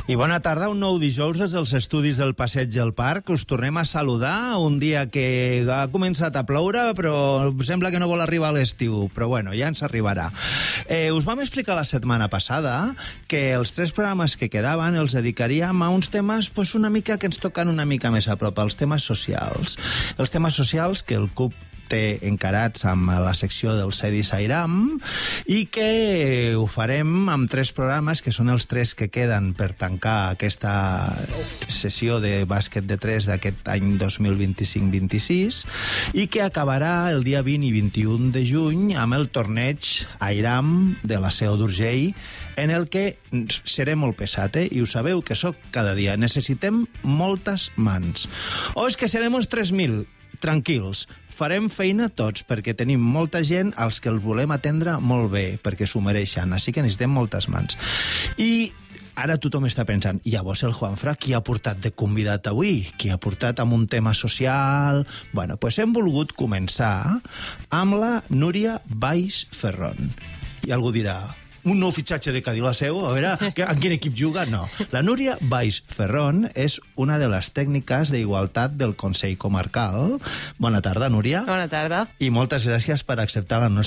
I bona tarda, un nou dijous des dels estudis del Passeig del Parc. Us tornem a saludar un dia que ha començat a ploure, però sembla que no vol arribar a l'estiu. Però bueno, ja ens arribarà. Us vam explicar la setmana passada que els 3 programes que quedaven els dedicaríem a uns temes una mica que ens toquen una mica més a prop, els temes socials. Els temes socials que el CUP té encarats amb la secció del Cedi Sairam i que ho farem amb 3 programes que són els 3 que queden per tancar aquesta sessió de bàsquet de 3 d'aquest any 2025-26 i que acabarà el dia 20 i 21 de juny amb el torneig Airam de la Seu d'Urgell, en el que seré molt pesat, i ho sabeu que sóc cada dia. Necessitem moltes mans. O és que serem uns 3.000, tranquils. Farem feina tots, perquè tenim molta gent als que els volem atendre molt bé, perquè s'ho mereixen, així que necessitem moltes mans. I ara tothom està pensant, i llavors el Juanfra, qui ha portat de convidat avui? Qui ha portat amb un tema social? Bueno, doncs hem volgut començar amb la Núria Valls Ferrón. I algú dirà, un nou fitxatge de Cadí la Seu, a veure, en quin equip juga? No. La Núria Valls Ferrón és una de les tècniques d'igualtat del Consell Comarcal. Bona tarda, Núria. Bona tarda. I moltes gràcies per acceptar la nostra